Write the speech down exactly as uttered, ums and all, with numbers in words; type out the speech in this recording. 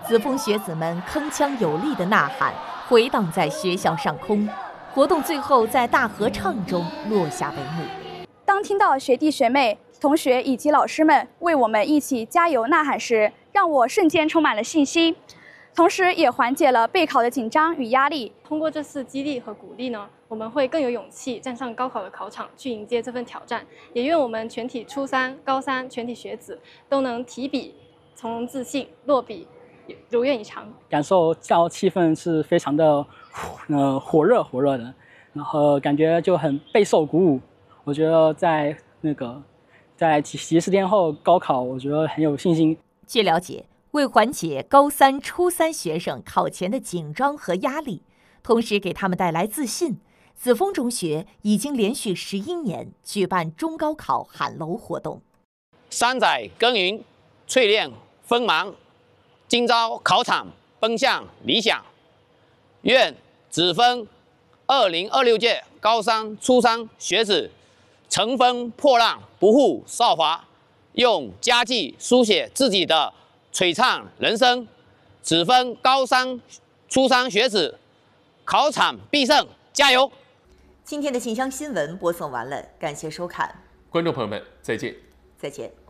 紫峰学子们铿锵有力的呐喊回荡在学校上空，活动最后在大合唱中落下帷幕。 当听到学弟学妹、同学以及老师们为我们一起加油呐喊时，让我瞬间充满了信心，同时也缓解了备考的紧张与压力。 通过这次激励和鼓励呢，我们会更有勇气站上高考的考场去迎接这份挑战。也愿我们全体初三、高三全体学子都能提笔从容自信，落笔如愿以偿。 感受教气氛是非常的呃火热火热的，然后感觉就很备受鼓舞。我觉得在那个在几几十天后高考，我觉得很有信心。 据了解，为缓解高三、初三学生考前的紧张和压力，同时给他们带来自信，紫峰中学已经连续十一年举办中高考喊楼活动。 三载耕耘，淬炼锋芒，今朝考场奔向理想。愿紫峰二零二六届高三、初三学子乘风破浪，不负韶华，用佳绩书写自己的璀璨人生。紫峰高三、初三学子考场必胜，加油！ 今天的信箱新闻播送完了，感谢收看， 观众朋友们，再见， 再见。